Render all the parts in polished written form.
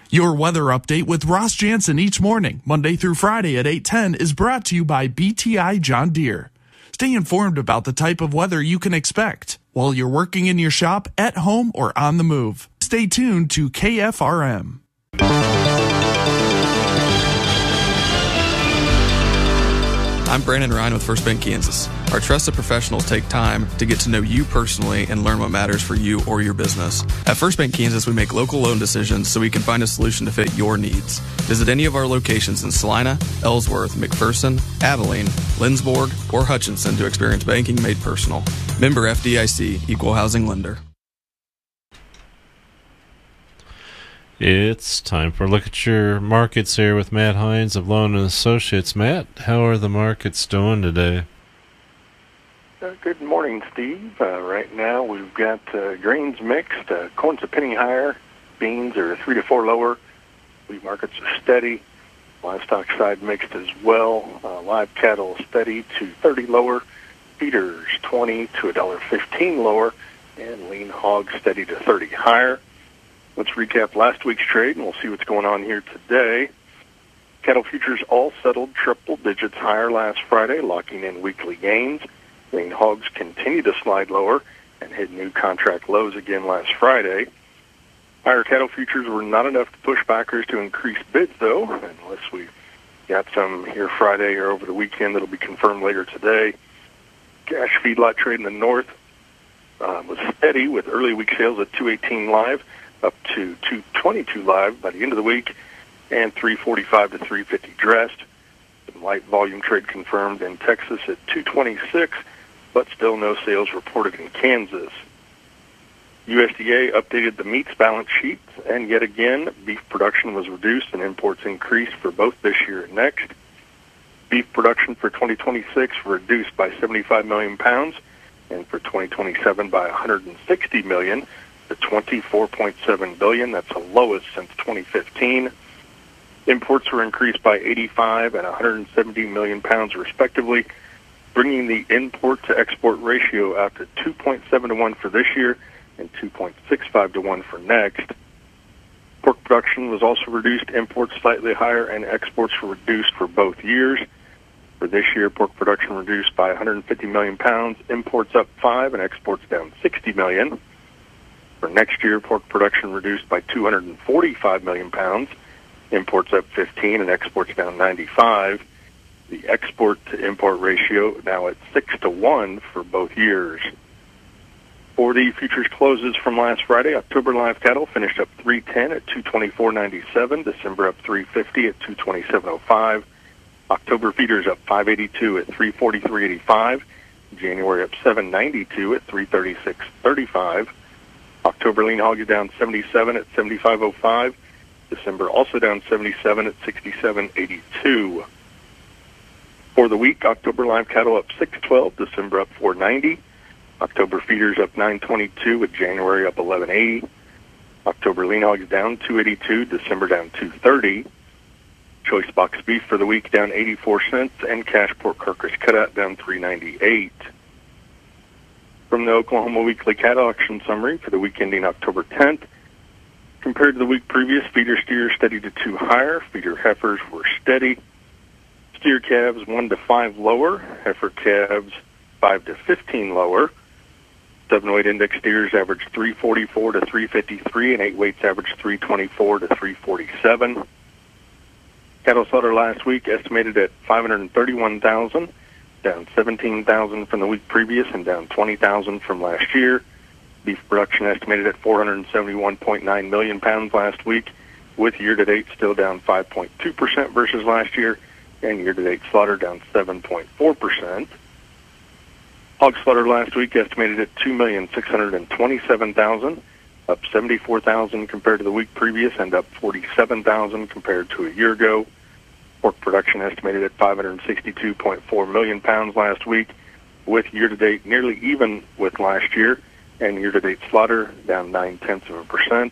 Your weather update with Ross Jansen each morning, Monday through Friday at 8:10, is brought to you by BTI John Deere. Stay informed about the type of weather you can expect while you're working in your shop, at home, or on the move. Stay tuned to KFRM. I'm Brandon Ryan with First Bank Kansas. Our trusted professionals take time to get to know you personally and learn what matters for you or your business. At First Bank Kansas, we make local loan decisions so we can find a solution to fit your needs. Visit any of our locations in Salina, Ellsworth, McPherson, Abilene, Lindsborg, or Hutchinson to experience banking made personal. Member FDIC, Equal Housing Lender. It's time for a look at your markets here with Matt Hines of Loan & Associates. Matt, how are the markets doing today? Good morning, Steve. Right now we've got grains mixed. Corn's a penny higher. Beans are 3 to 4 lower. Wheat markets are steady. Livestock side mixed as well. Live cattle steady to 30 lower. Feeders 20 to $1.15 lower. And lean hogs steady to 30 higher. Let's recap last week's trade, and we'll see what's going on here today. Cattle futures all settled triple digits higher last Friday, locking in weekly gains. Lean hogs continue to slide lower and hit new contract lows again last Friday. Higher cattle futures were not enough to push backers to increase bids, though, unless we got some here Friday or over the weekend that'll be confirmed later today. Cash feedlot trade in the north was steady with early week sales at 218 live, up to 222 live by the end of the week, and 345 to 350 dressed. Some light volume trade confirmed in Texas at 226, but still no sales reported in Kansas. USDA updated the meats balance sheet, and yet again, beef production was reduced and imports increased for both this year and next. Beef production for 2026 reduced by 75 million pounds, and for 2027 by 160 million to 24.7 billion. That's the lowest since 2015. Imports were increased by 85 and 170 million pounds respectively, bringing the import to export ratio out to 2.7 to 1 for this year and 2.65 to 1 for next. Pork production was also reduced, imports slightly higher, and exports were reduced for both years. For this year, pork production reduced by 150 million pounds, imports up 5 and exports down 60 million. For next year, pork production reduced by 245 million pounds, imports up 15 and exports down 95. The export to import ratio now at 6 to 1 for both years. For the futures closes from last Friday, October live cattle finished up 310 at 224.97, December up 350 at 227.05, October feeders up 582 at 343.85, January up 792 at 336.35. October lean hog is down 77 at 75.05. December also down 77 at 67.82. For the week, October live cattle up 612, December up 490. October feeders up 922 with January up 1180. October lean hogs down 282, December down 230. Choice box beef for the week down 84 cents, and cash pork carcass cutout down 398. From the Oklahoma Weekly Cattle Auction Summary for the week ending October 10th, compared to the week previous, feeder steers steady to 2 higher, feeder heifers were steady, steer calves 1 to 5 lower, heifer calves 5 to 15 lower. 7-weight index steers averaged 344 to 353, and 8 weights averaged 324 to 347. Cattle slaughter last week estimated at 531,000. Down 17,000 from the week previous and down 20,000 from last year. Beef production estimated at 471.9 million pounds last week, with year-to-date still down 5.2% versus last year, and year-to-date slaughter down 7.4%. Hog slaughter last week estimated at 2,627,000, up 74,000 compared to the week previous and up 47,000 compared to a year ago. Pork production estimated at 562.4 million pounds last week, with year-to-date nearly even with last year, and year-to-date slaughter down 0.9%.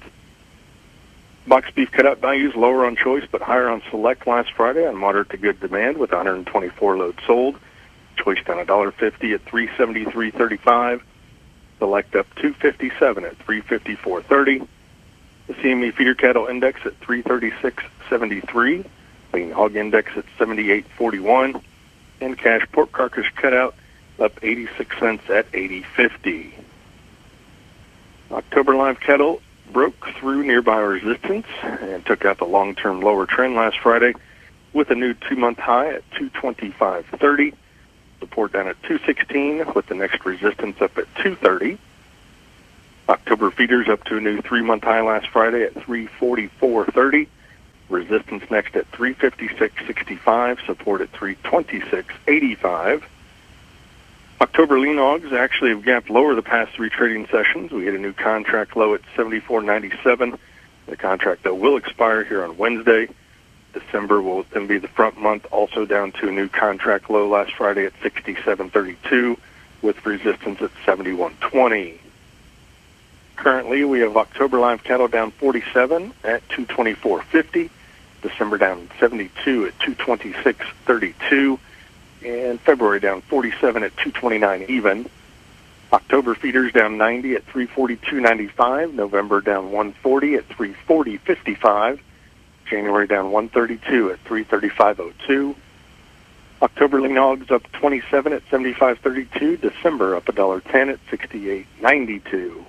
Box beef cutout values lower on choice but higher on select last Friday on moderate to good demand, with 124 loads sold. Choice down $1.50 at $373.35. Select up $2.57 at $354.30. The CME feeder cattle index at 336.73, lean hog index at 78.41, and cash pork carcass cutout up 86 cents at 80.50. October live cattle broke through nearby resistance and took out the long-term lower trend last Friday with a new 2-month high at 225.30. Support down at 216 with the next resistance up at 230. October feeders up to a new 3-month high last Friday at 344.30. Resistance next at 356.65. Support at 326.85. October lean hogs actually have gapped lower the past 3 trading sessions. We hit a new contract low at 74.97. The contract, though, will expire here on Wednesday. December will then be the front month, also down to a new contract low last Friday at 67.32 with resistance at 71.20. Currently, we have October live cattle down 47 at 224.50, December down 72 at 226.32, and February down 47 at 229 even. October feeders down 90 at 342.95, November down 140 at 340.55, January down 132 at 335.02. October lean hogs up 27 at 75.32. December up $1.10 at 68.92.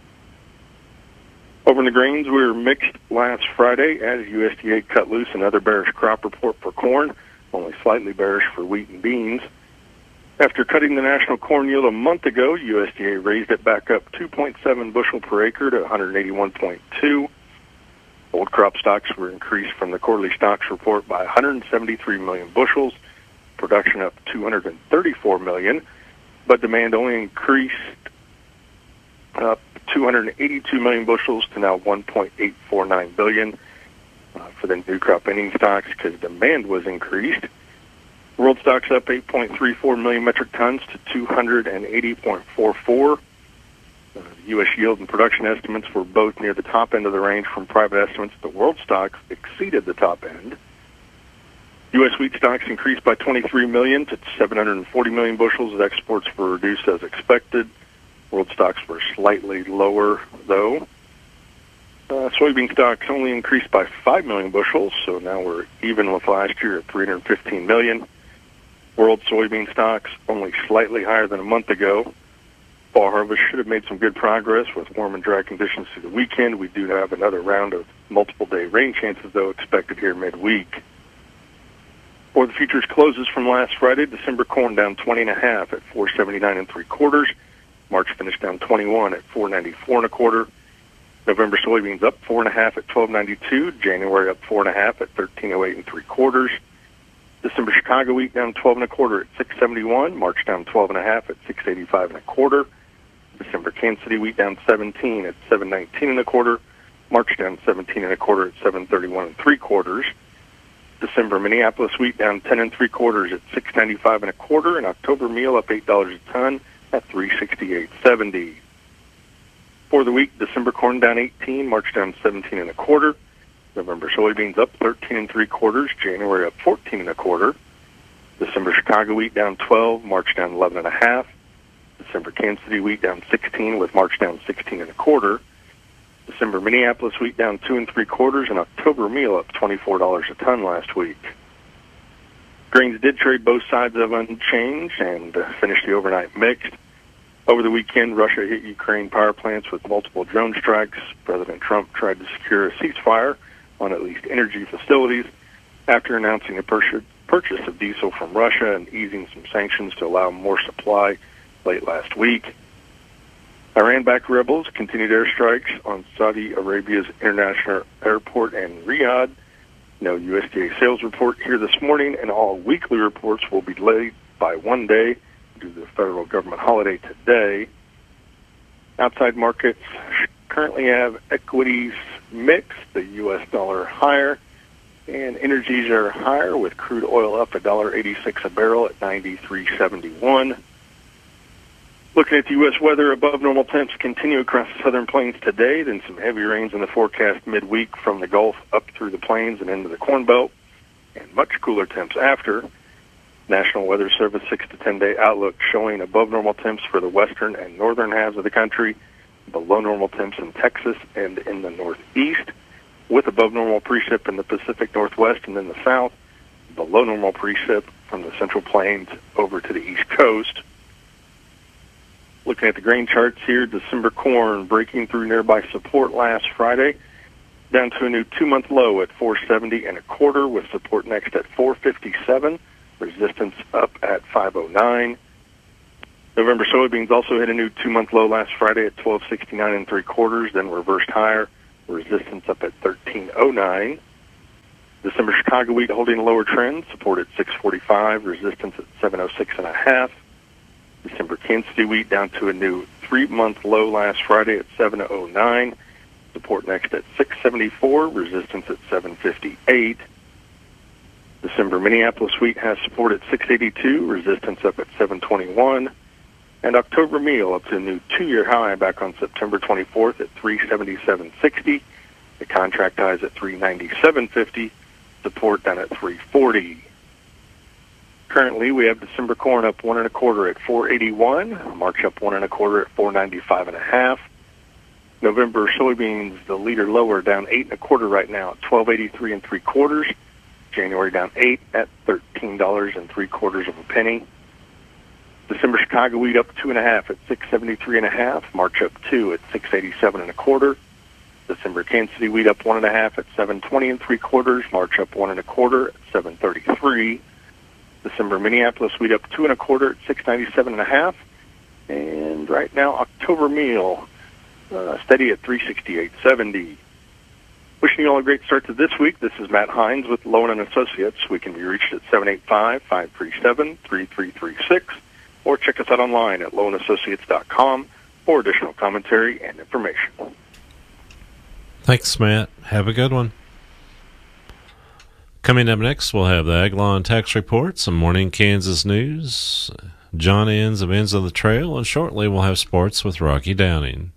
Over in the grains, we were mixed last Friday as USDA cut loose another bearish crop report for corn, only slightly bearish for wheat and beans. After cutting the national corn yield a month ago, USDA raised it back up 2.7 bushel per acre to 181.2. Old crop stocks were increased from the quarterly stocks report by 173 million bushels, production up 234 million, but demand only increased up 282 million bushels to now 1.849 billion for the new crop ending stocks because demand was increased. World stocks up 8.34 million metric tons to 280.44. U.S. yield and production estimates were both near the top end of the range from private estimates. The world stocks exceeded the top end. U.S. wheat stocks increased by 23 million to 740 million bushels as exports were reduced as expected. World stocks were slightly lower, though. Soybean stocks only increased by 5 million bushels, so now we're even with last year at 315 million. World soybean stocks only slightly higher than a month ago. Fall harvest should have made some good progress with warm and dry conditions through the weekend. We do have another round of multiple-day rain chances, though, expected here midweek. For the futures closes from last Friday, December corn down 20.5 at 479 3/4. March finished down 21 at 494 1/4. November soybeans up 4.5 at 12.92. January up 4.5 at 13.08 3/4. December Chicago wheat down 12 1/4 at 671. March down 12.5 at 685 1/4. December Kansas City wheat down 17 at 719 1/4. March down 17 1/4 at 731 3/4. December Minneapolis wheat down 10 3/4 at 695 1/4, and October meal up $8 a ton at 368.70. For the week, December corn down 18, March down 17 1/4. November soybeans up 13 3/4, January up 14 1/4. December Chicago wheat down 12, March down 11.5. December Kansas City wheat down 16 with March down 16 1/4. December Minneapolis wheat down 2 3/4, and October meal up $24 a ton last week. Grains did trade both sides of unchanged and finished the overnight mixed. Over the weekend, Russia hit Ukraine power plants with multiple drone strikes. President Trump tried to secure a ceasefire on at least energy facilities after announcing a purchase of diesel from Russia and easing some sanctions to allow more supply late last week. Iran-backed rebels continued airstrikes on Saudi Arabia's international airport in Riyadh. No USDA sales report here this morning, and all weekly reports will be delayed by 1 day due to the federal government holiday today. Outside markets currently have equities mixed, the U.S. dollar higher, and energies are higher with crude oil up $1.86 a barrel at 93.71. Looking at the U.S. weather, above normal temps continue across the southern plains today, then some heavy rains in the forecast midweek from the Gulf up through the plains and into the Corn Belt, and much cooler temps after. National Weather Service 6 to 10 day outlook showing above normal temps for the western and northern halves of the country, below normal temps in Texas and in the Northeast, with above normal precip in the Pacific Northwest and in the South, below normal precip from the Central Plains over to the East Coast. Looking at the grain charts here, December corn breaking through nearby support last Friday, down to a new 2-month low at 470 and a quarter, with support next at 457, resistance up at 509. November soybeans also hit a new 2-month low last Friday at 1269 and 3/4, then reversed higher, resistance up at 1309. December Chicago wheat holding a lower trend, support at 645, resistance at 706 and a half. December Kansas City wheat down to a new 3-month low last Friday at 709, support next at 674, resistance at 758. December Minneapolis wheat has support at 682, resistance up at 721. And October meal up to a new 2-year high back on September 24th at 377.60. The contract highs at 397.50. Support down at 340. Currently, we have December corn up 1 1/4 at 481. March up 1 1/4 at 495 and a half. November soybeans, the leader lower, down 8 1/4 right now at 1283 and 3/4. January down 8 at $13 and 3/4 of a penny. December Chicago wheat up 2 1/2 at 673 and a half. March up 2 at 687 and a quarter. December Kansas City wheat up 1 1/2 at 720 and 3/4. March up 1 1/4 at 733. December Minneapolis wheat up 2 1/4 at 697 and a half. And right now October meal steady at 368.70. Wishing you all a great start to this week. This is Matt Hines with Lowen & Associates. We can be reached at 785-537-3336 or check us out online at lowenassociates.com for additional commentary and information. Thanks, Matt. Have a good one. Coming up next, we'll have the Ag Law and Tax Report, some morning Kansas news, John Ends of Ends of the Trail, and shortly we'll have sports with Rocky Downing.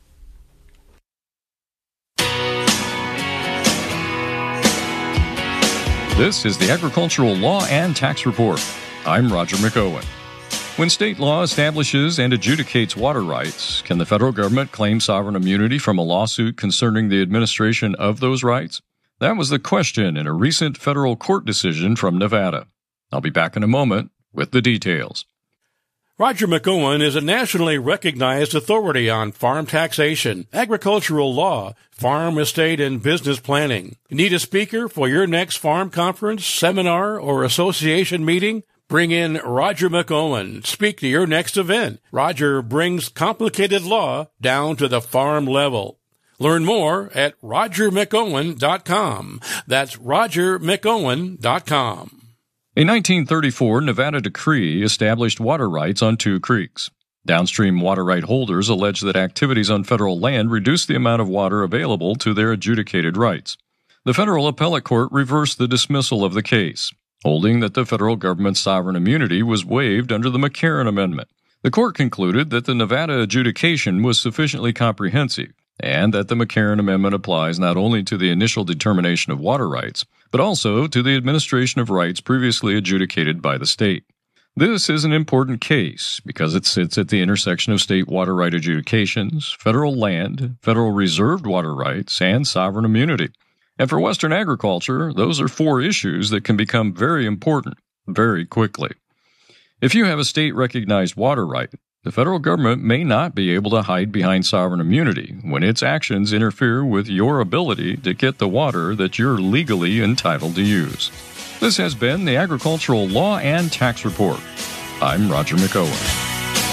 This is the Agricultural Law and Tax Report. I'm Roger McOwen. When state law establishes and adjudicates water rights, can the federal government claim sovereign immunity from a lawsuit concerning the administration of those rights? That was the question in a recent federal court decision from Nevada. I'll be back in a moment with the details. Roger McOwen is a nationally recognized authority on farm taxation, agricultural law, farm, estate, and business planning. Need a speaker for your next farm conference, seminar, or association meeting? Bring in Roger McOwen. Speak to your next event. Roger brings complicated law down to the farm level. Learn more at rogermcowen.com. That's rogermcowen.com. A 1934 Nevada decree established water rights on 2 creeks. Downstream water right holders allege that activities on federal land reduced the amount of water available to their adjudicated rights. The federal appellate court reversed the dismissal of the case, holding that the federal government's sovereign immunity was waived under the McCarran Amendment. The court concluded that the Nevada adjudication was sufficiently comprehensive and that the McCarran Amendment applies not only to the initial determination of water rights, but also to the administration of rights previously adjudicated by the state. This is an important case because it sits at the intersection of state water right adjudications, federal land, federal reserved water rights, and sovereign immunity. And for Western agriculture, those are 4 issues that can become very important very quickly. If you have a state-recognized water right, the federal government may not be able to hide behind sovereign immunity when its actions interfere with your ability to get the water that you're legally entitled to use. This has been the Agricultural Law and Tax Report. I'm Roger McOwen.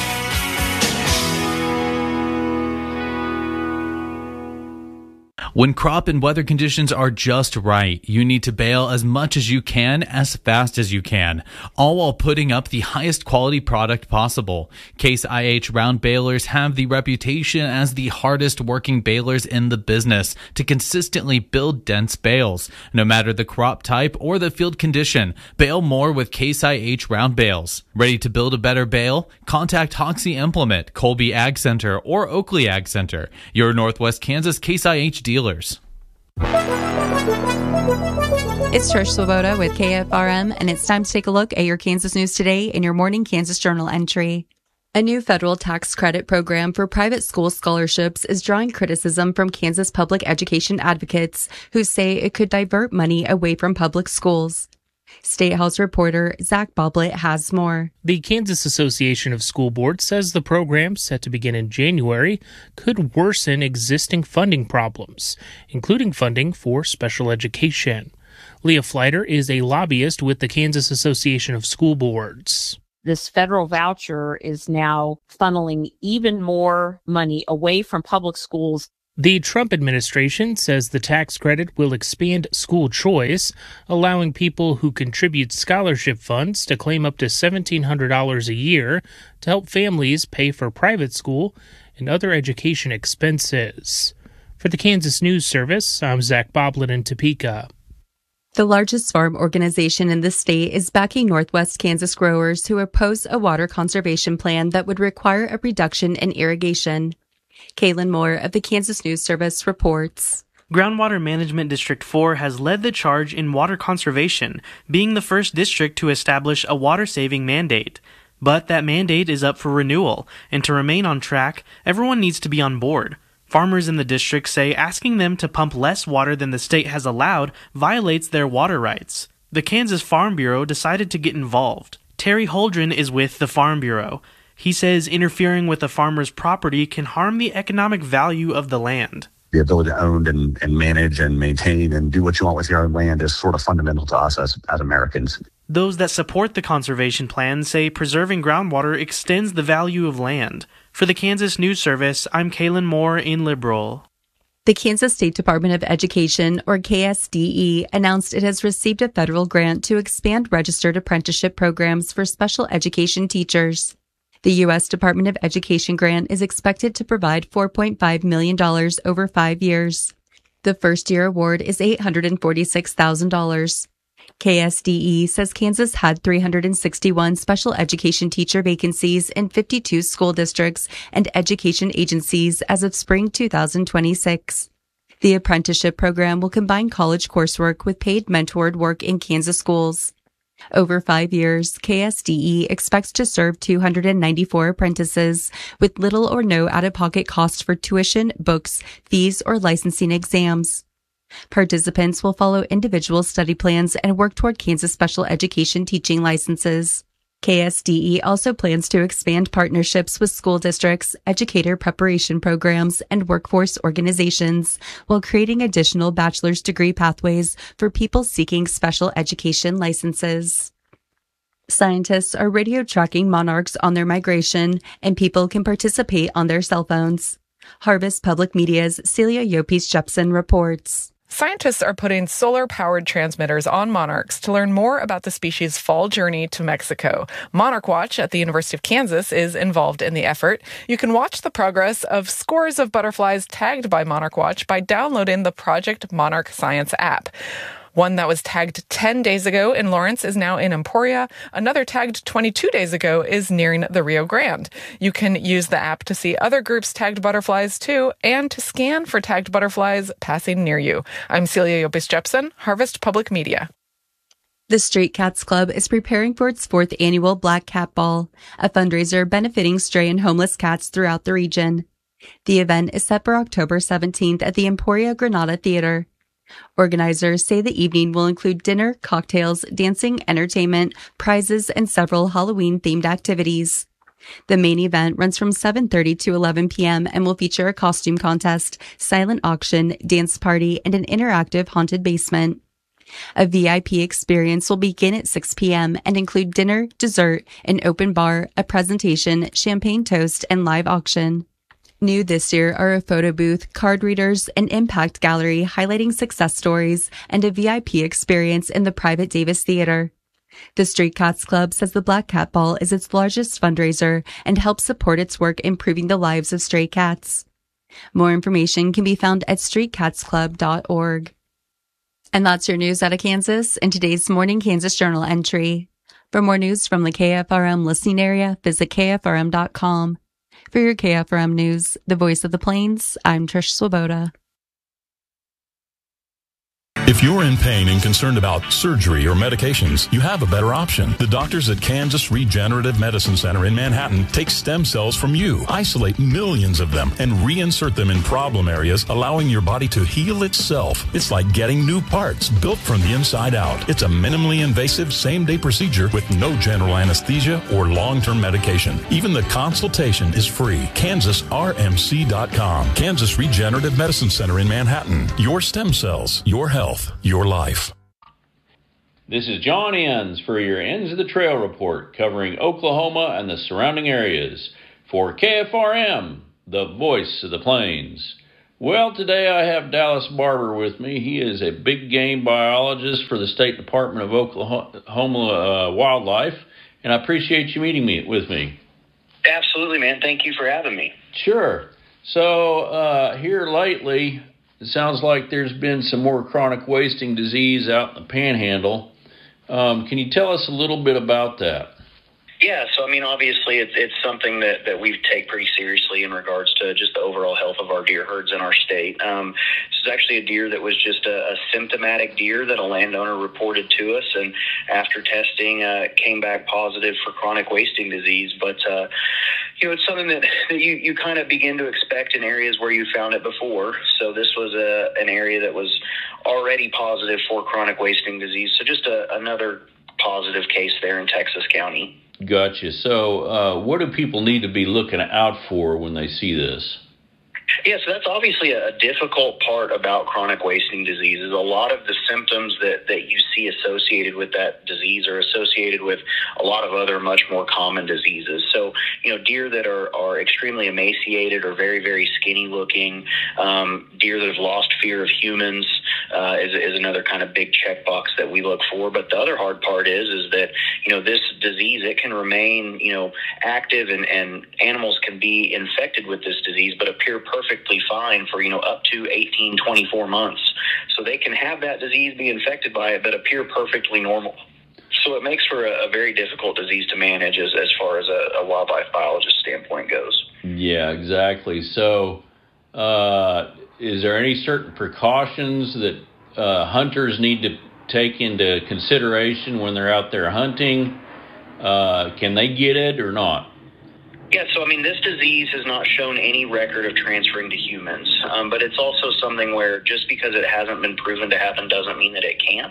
When crop and weather conditions are just right, you need to bale as much as you can, as fast as you can, all while putting up the highest quality product possible. Case IH round balers have the reputation as the hardest working balers in the business to consistently build dense bales. No matter the crop type or the field condition, bale more with Case IH round bales. Ready to build a better bale? Contact Hoxie Implement, Colby Ag Center, or Oakley Ag Center, your Northwest Kansas Case IH dealers. It's Trish Swoboda with KFRM, and it's time to take a look at your Kansas news today in your morning Kansas Journal entry. A new federal tax credit program for private school scholarships is drawing criticism from Kansas public education advocates who say it could divert money away from public schools. State House reporter Zach Boblet has more. The Kansas Association of School Boards says the program, set to begin in January, could worsen existing funding problems, including funding for special education. Leah Fleiter is a lobbyist with the Kansas Association of School Boards. This federal voucher is now funneling even more money away from public schools. The Trump administration says the tax credit will expand school choice, allowing people who contribute scholarship funds to claim up to $1,700 a year to help families pay for private school and other education expenses. For the Kansas News Service, I'm Zach Boblet in Topeka. The largest farm organization in the state is backing Northwest Kansas growers who oppose a water conservation plan that would require a reduction in irrigation. Kaylin Moore of the Kansas News Service reports. Groundwater Management District 4 has led the charge in water conservation, being the first district to establish a water-saving mandate. But that mandate is up for renewal, and to remain on track, everyone needs to be on board. Farmers in the district say asking them to pump less water than the state has allowed violates their water rights. The Kansas Farm Bureau decided to get involved. Terry Holdren is with the Farm Bureau. He says interfering with a farmer's property can harm the economic value of the land. The ability to own and manage and maintain and do what you want with your own land is sort of fundamental to us as Americans. Those that support the conservation plan say preserving groundwater extends the value of land. For the Kansas News Service, I'm Kaylin Moore in Liberal. The Kansas State Department of Education, or KSDE, announced it has received a federal grant to expand registered apprenticeship programs for special education teachers. The U.S. Department of Education grant is expected to provide $4.5 million over 5 years. The first-year award is $846,000. KSDE says Kansas had 361 special education teacher vacancies in 52 school districts and education agencies as of spring 2026. The apprenticeship program will combine college coursework with paid mentored work in Kansas schools. Over 5 years, KSDE expects to serve 294 apprentices with little or no out-of-pocket cost for tuition, books, fees, or licensing exams. Participants will follow individual study plans and work toward Kansas special education teaching licenses. KSDE also plans to expand partnerships with school districts, educator preparation programs, and workforce organizations, while creating additional bachelor's degree pathways for people seeking special education licenses. Scientists are radio tracking monarchs on their migration, and people can participate on their cell phones. Harvest Public Media's Celia Yopes-Jepson reports. Scientists are putting solar-powered transmitters on monarchs to learn more about the species' fall journey to Mexico. Monarch Watch at the University of Kansas is involved in the effort. You can watch the progress of scores of butterflies tagged by Monarch Watch by downloading the Project Monarch Science app. One that was tagged 10 days ago in Lawrence is now in Emporia. Another tagged 22 days ago is nearing the Rio Grande. You can use the app to see other groups' tagged butterflies too, and to scan for tagged butterflies passing near you. I'm Celia Yopes-Jepson, Harvest Public Media. The Street Cats Club is preparing for its 4th annual Black Cat Ball, a fundraiser benefiting stray and homeless cats throughout the region. The event is set for October 17th at the Emporia Granada Theater. Organizers say the evening will include dinner, cocktails, dancing, entertainment, prizes, and several Halloween-themed activities. The main event runs from 7:30 to 11 p.m. and will feature a costume contest, silent auction, dance party, and an interactive haunted basement. A VIP experience will begin at 6 p.m. and include dinner, dessert, an open bar, a presentation, champagne toast, and live auction. New this year are a photo booth, card readers, an impact gallery highlighting success stories, and a VIP experience in the private Davis Theater. The Street Cats Club says the Black Cat Ball is its largest fundraiser and helps support its work improving the lives of stray cats. More information can be found at streetcatsclub.org. And that's your news out of Kansas in today's Morning Kansas Journal entry. For more news from the KFRM listening area, visit KFRM.com. For your KFRM News, the voice of the Plains, I'm Trish Swoboda. If you're in pain and concerned about surgery or medications, you have a better option. The doctors at Kansas Regenerative Medicine Center in Manhattan take stem cells from you, isolate millions of them, and reinsert them in problem areas, allowing your body to heal itself. It's like getting new parts built from the inside out. It's a minimally invasive same-day procedure with no general anesthesia or long-term medication. Even the consultation is free. KansasRMC.com. Kansas Regenerative Medicine Center in Manhattan. Your stem cells, your health, your life. This is John Enns for your Ends of the Trail report covering Oklahoma and the surrounding areas for KFRM, the voice of the plains. Well, today I have Dallas Barber with me. He is a big game biologist for the State Department of Oklahoma Wildlife, and I appreciate you meeting with me. Absolutely, man. Thank you for having me. Sure. So here lately, it sounds like there's been some more chronic wasting disease out in the Panhandle. Can you tell us a little bit about that? Yeah, so I mean, obviously it's something that we take pretty seriously in regards to just the overall health of our deer herds in our state. This is actually a deer that was just a symptomatic deer that a landowner reported to us, and after testing came back positive for chronic wasting disease. But it's something that you kind of begin to expect in areas where you found it before. So this was an area that was already positive for chronic wasting disease. So just another positive case there in Texas County. Gotcha. So what do people need to be looking out for when they see this? Yeah, so that's obviously a difficult part about chronic wasting disease is a lot of the symptoms that you see associated with that disease are associated with a lot of other much more common diseases. So, deer that are extremely emaciated or very, very skinny looking, deer that have lost fear of humans is another kind of big checkbox that we look for. But the other hard part is that, this disease, it can remain, active and animals can be infected with this disease, but appear perfectly fine for, up to 18, 24 months. So they can have that disease, be infected by it, but appear perfectly normal. So it makes for a very difficult disease to manage as far as a wildlife biologist standpoint goes. Yeah, exactly. So is there any certain precautions that hunters need to take into consideration when they're out there hunting? Can they get it or not? Yeah, so I mean, this disease has not shown any record of transferring to humans, but it's also something where just because it hasn't been proven to happen doesn't mean that it can't.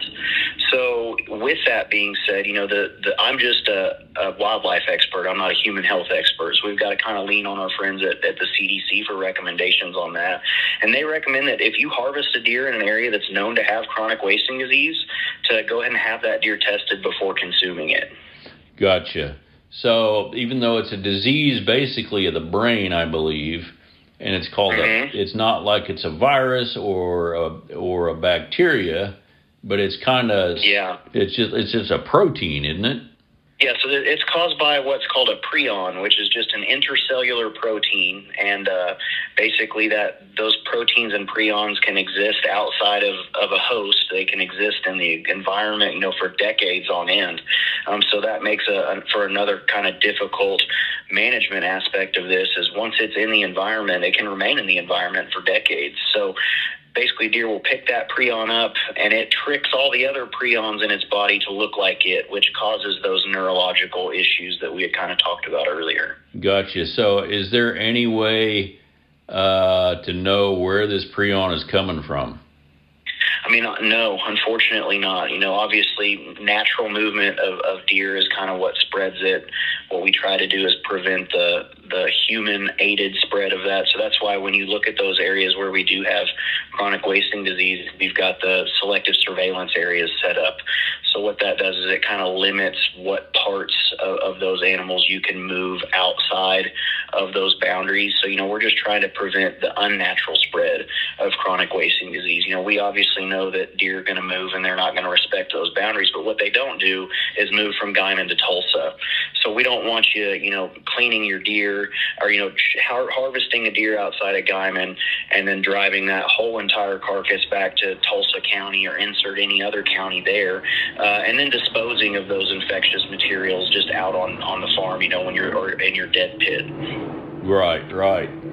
So with that being said, I'm just a wildlife expert. I'm not a human health expert. So we've got to kind of lean on our friends at the CDC for recommendations on that. And they recommend that if you harvest a deer in an area that's known to have chronic wasting disease, to go ahead and have that deer tested before consuming it. Gotcha. So even though it's a disease basically of the brain, I believe, and it's called it's not like it's a virus or a bacteria, but it's kind of it's just a protein, isn't it? Yeah, so it's caused by what's called a prion, which is just an intercellular protein, and basically those proteins and prions can exist outside of a host. They can exist in the environment, for decades on end. So that makes for another kind of difficult management aspect of this is once it's in the environment, it can remain in the environment for decades. So basically, deer will pick that prion up, and it tricks all the other prions in its body to look like it, which causes those neurological issues that we had kind of talked about earlier. Gotcha. So is there any way to know where this prion is coming from? I mean, no, unfortunately not. Obviously, natural movement of deer is kind of what spreads it. What we try to do is prevent the human-aided spread of that. So that's why when you look at those areas where we do have chronic wasting disease, we've got the selective surveillance areas set up. So what that does is it kind of limits what parts of those animals you can move outside of those boundaries. So, we're just trying to prevent the unnatural spread of chronic wasting disease. We obviously know that deer are going to move and they're not going to respect those boundaries, but what they don't do is move from Guymon to Tulsa. So we don't want you, cleaning your deer or, harvesting a deer outside of Guymon and then driving that whole entire carcass back to Tulsa County or insert any other county there, and then disposing of those infectious materials just out on the farm, when you're in your dead pit. Right.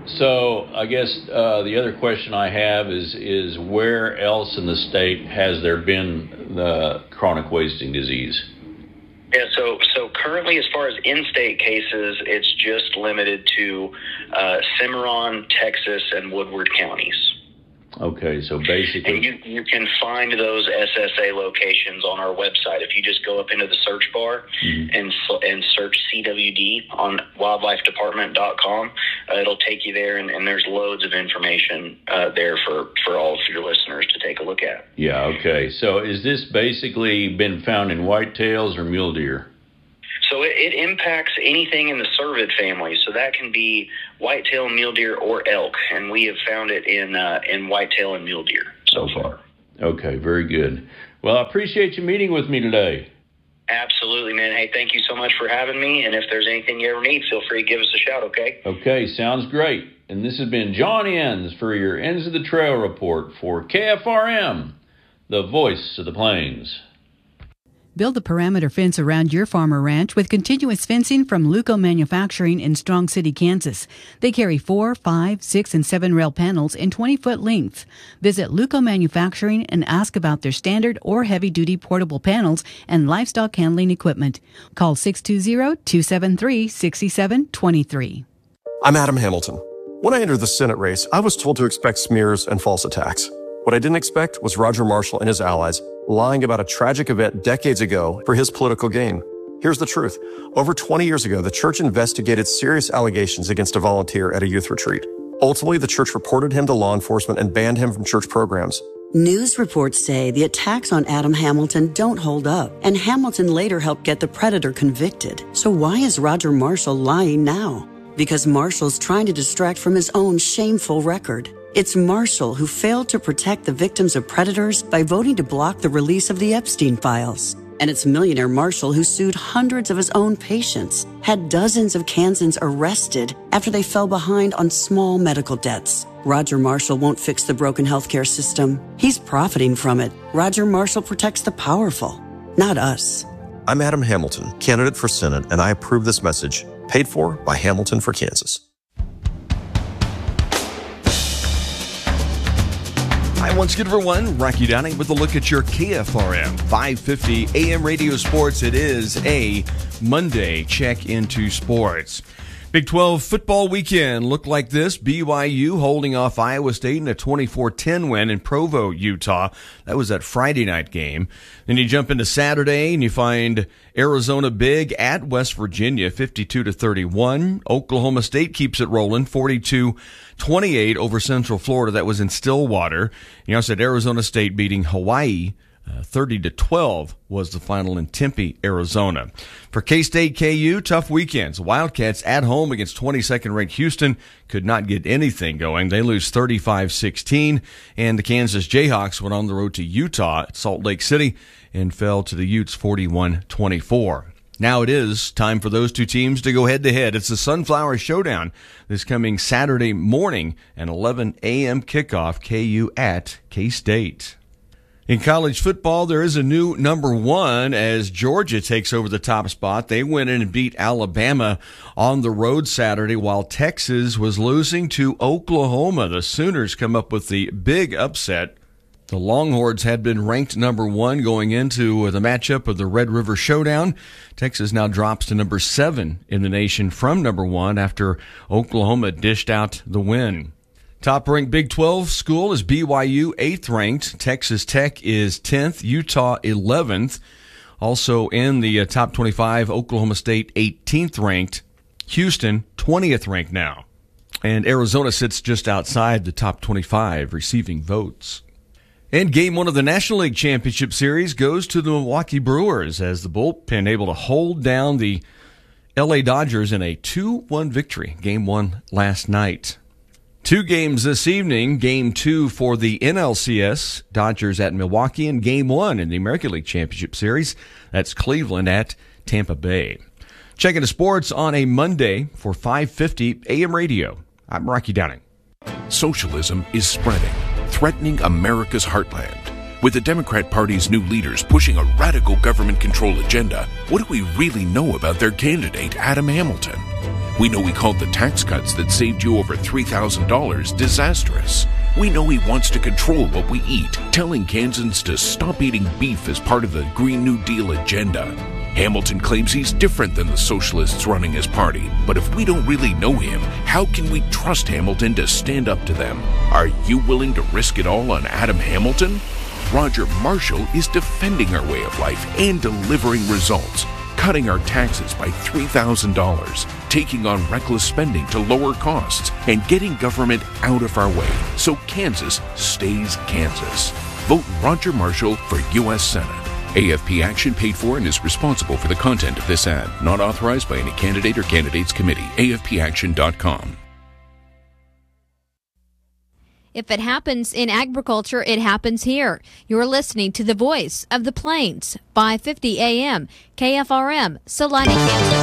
So I guess the other question I have is where else in the state has there been the chronic wasting disease? Yeah, so currently, as far as in-state cases, it's just limited to Cimarron, Texas, and Woodward counties. Okay, so basically... And you can find those SSA locations on our website. If you just go up into the search bar and search CWD on wildlifedepartment.com, it'll take you there, and there's loads of information there for all of your listeners to take a look at. Yeah, okay. So is this basically been found in whitetails or mule deer? So it impacts anything in the cervid family. So that can be whitetail, mule deer, or elk. And we have found it in whitetail and mule deer so far. Okay, very good. Well, I appreciate you meeting with me today. Absolutely, man. Hey, thank you so much for having me. And if there's anything you ever need, feel free to give us a shout, okay? Okay, sounds great. And this has been John Enns for your Ends of the Trail report for KFRM, the voice of the plains. Build a perimeter fence around your farm or ranch with continuous fencing from Luco Manufacturing in Strong City, Kansas. They carry 4, 5, 6, and 7 rail panels in 20-foot lengths. Visit Luco Manufacturing and ask about their standard or heavy-duty portable panels and livestock handling equipment. Call 620-273-6723. I'm Adam Hamilton. When I entered the Senate race, I was told to expect smears and false attacks. What I didn't expect was Roger Marshall and his allies lying about a tragic event decades ago for his political gain. Here's the truth. Over 20 years ago, the church investigated serious allegations against a volunteer at a youth retreat. Ultimately, the church reported him to law enforcement and banned him from church programs. News reports say the attacks on Adam Hamilton don't hold up, and Hamilton later helped get the predator convicted. So why is Roger Marshall lying now? Because Marshall's trying to distract from his own shameful record. It's Marshall who failed to protect the victims of predators by voting to block the release of the Epstein files. And it's millionaire Marshall who sued hundreds of his own patients, had dozens of Kansans arrested after they fell behind on small medical debts. Roger Marshall won't fix the broken healthcare system. He's profiting from it. Roger Marshall protects the powerful, not us. I'm Adam Hamilton, candidate for Senate, and I approve this message, paid for by Hamilton for Kansas. Hi, once again, everyone. Rocky Downing with a look at your KFRM 550 AM radio sports. It is a Monday check into sports. Big 12 football weekend looked like this. BYU holding off Iowa State in a 24-10 win in Provo, Utah. That was that Friday night game. Then you jump into Saturday and you find Arizona big at West Virginia, 52-31. Oklahoma State keeps it rolling, 42-28 over Central Florida. That was in Stillwater. You also had Arizona State beating Hawaii. 30-12 was the final in Tempe, Arizona. For K-State KU, tough weekends. Wildcats at home against 22nd-ranked Houston could not get anything going. They lose 35-16, and the Kansas Jayhawks went on the road to Utah at Salt Lake City and fell to the Utes 41-24. Now it is time for those two teams to go head-to-head. It's the Sunflower Showdown this coming Saturday morning, an 11 a.m. kickoff, KU at K-State. In college football, there is a new number one as Georgia takes over the top spot. They went in and beat Alabama on the road Saturday while Texas was losing to Oklahoma. The Sooners come up with the big upset. The Longhorns had been ranked number one going into the matchup of the Red River Showdown. Texas now drops to number 7 in the nation from number 1 after Oklahoma dished out the win. Top-ranked Big 12 school is BYU, 8th ranked. Texas Tech is 10th. Utah, 11th. Also in the top 25, Oklahoma State, 18th ranked. Houston, 20th ranked now. And Arizona sits just outside the top 25, receiving votes. And game 1 of the National League Championship Series goes to the Milwaukee Brewers as the bullpen able to hold down the LA Dodgers in a 2-1 victory. Game 1 last night. 2 games this evening. Game 2 for the NLCS, Dodgers at Milwaukee, and Game 1 in the American League Championship Series. That's Cleveland at Tampa Bay. Checking the sports on a Monday for 550 AM radio. I'm Rocky Downing. Socialism is spreading, threatening America's heartland. With the Democrat Party's new leaders pushing a radical government control agenda, what do we really know about their candidate, Adam Hamilton? We know he called the tax cuts that saved you over $3,000 disastrous. We know he wants to control what we eat, telling Kansans to stop eating beef as part of the Green New Deal agenda. Hamilton claims he's different than the socialists running his party, but if we don't really know him, how can we trust Hamilton to stand up to them? Are you willing to risk it all on Adam Hamilton? Roger Marshall is defending our way of life and delivering results, cutting our taxes by $3,000, taking on reckless spending to lower costs, and getting government out of our way so Kansas stays Kansas. Vote Roger Marshall for U.S. Senate. AFP Action paid for and is responsible for the content of this ad. Not authorized by any candidate or candidates committee. AFPAction.com. If it happens in agriculture, it happens here. You're listening to the Voice of the Plains, 550 AM, KFRM, Salina, Kansas.